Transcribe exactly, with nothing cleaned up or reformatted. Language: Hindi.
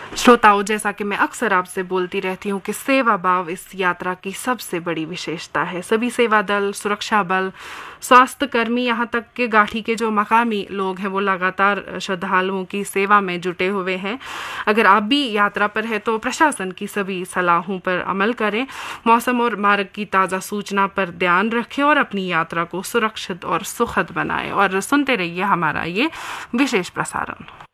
श्रोताओं, जैसा कि मैं अक्सर आपसे बोलती रहती हूँ कि सेवा भाव इस यात्रा की सबसे बड़ी विशेषता है। सभी सेवा दल, सुरक्षा बल, स्वास्थ्य कर्मी, यहाँ तक कि गाठी के जो मकामी लोग हैं वो लगातार श्रद्धालुओं की सेवा में जुटे हुए हैं। अगर आप भी यात्रा पर है तो प्रशासन की सभी सलाहों पर अमल करें, मौसम और मार्ग की ताज़ा सूचना पर ध्यान रखें और अपनी यात्रा को सुरक्षित और सुखद बनाएं। और सुनते रहिए हमारा ये विशेष प्रसारण।